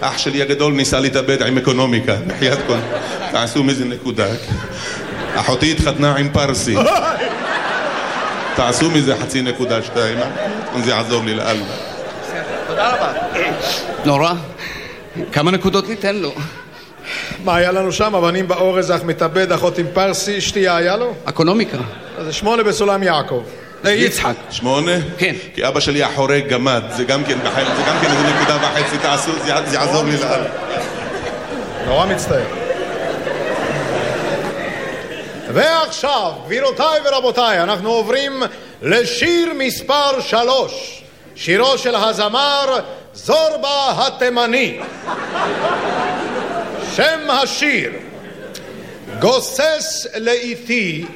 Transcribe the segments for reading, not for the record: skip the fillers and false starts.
אח שלי הגדול ניסה להתאבד עם אקונומיקה. בחייתכם, תעשו מזה נקודה. אחותי התחתנה עם פרסי. תעשו מזה 0.2. זה יעזור לי לאללה. תודה רבה. נורא, כמה נקודות ניתן לו? מה היה לנו שם? אבנים באורז, אח מתאבד, אחות עם פרסי, שתייה היה לו? אקונומיקה. אז זה 8 בסולם יעקב. יצחק. 8? כן. כי אבא שלי החורג גמד, זה גם כן איזה 1.5 תעשו, זה יעזור לי לאללה. נורא מצטער. ועכשיו, גבירותיי ורבותיי, אנחנו עוברים לשיר מספר 3, שירו של הזמר זורבה התימני. שם השיר: גוסס לאיתי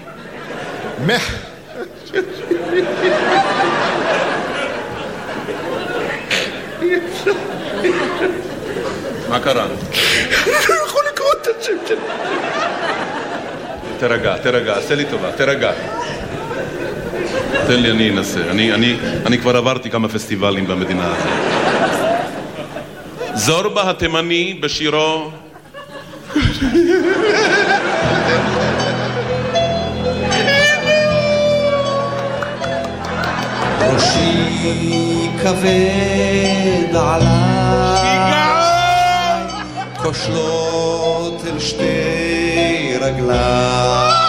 מה קרה? אני יכול לקרוא את השם שלי. תרגע, עשה לי טובה, תרגע. תן לי, אני אנסה. אני כבר עברתי כמה פסטיבלים במדינה הזאת. זורבה התימני בשירו ראשי כבד עליי, כושלות אל שתי רגליי.